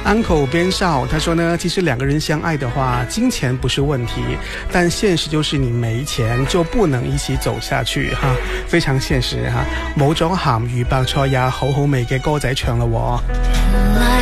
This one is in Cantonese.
Uncle 边少他说呢，其實兩個人相愛的話，金錢不是問題，但現實就是你沒錢就不能一起走下去哈，非常現實哈。冇咗鹹魚白菜也好好味嘅歌仔唱啦喎。